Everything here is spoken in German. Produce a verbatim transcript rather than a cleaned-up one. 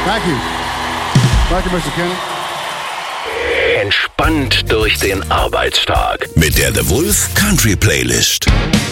Thank you. Thank you, Mister Kenny. Entspannt durch den Arbeitstag Mit der The Wolf Country Playlist.